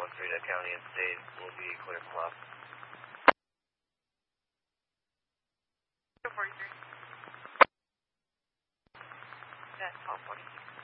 going through the county and state will be clear from left. 43. That's 1246.